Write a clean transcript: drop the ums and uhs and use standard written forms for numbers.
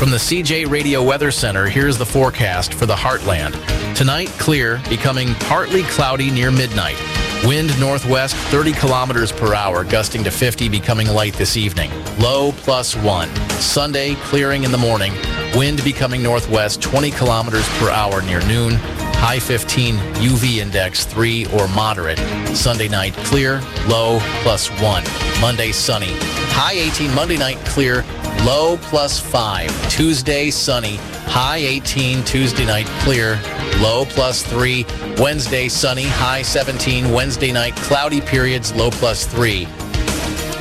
From the CJ Radio Weather Center, here's the forecast for the Heartland. Tonight, clear, becoming partly cloudy near midnight. Wind northwest 30 kilometers per hour, gusting to 50, becoming light this evening. Low +1. Sunday, clearing in the morning. Wind becoming northwest 20 kilometers per hour near noon. High 15, UV index 3 or moderate. Sunday night, clear, low +1. Monday, sunny. High 18, Monday night, clear, low +5. Tuesday, sunny. High 18, Tuesday night, clear, low +3. Wednesday, sunny. High 17. Wednesday night, cloudy periods, low +3.